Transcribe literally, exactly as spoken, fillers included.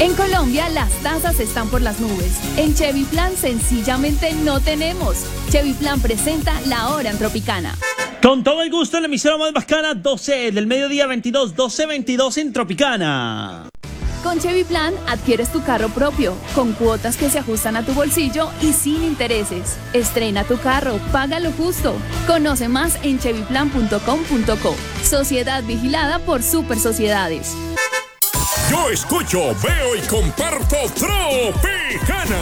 En Colombia las tasas están por las nubes. En Chevy Plan sencillamente no tenemos. Chevy Plan presenta La Hora en Tropicana. Con todo el gusto en la emisora más bacana, doce del mediodía veintidós, doce veintidós en Tropicana. Con Chevy Plan adquieres tu carro propio, con cuotas que se ajustan a tu bolsillo y sin intereses. Estrena tu carro, págalo justo. Conoce más en chevy plan punto com punto co. Sociedad vigilada por Super Sociedades. Yo escucho, veo y comparto Tropicana.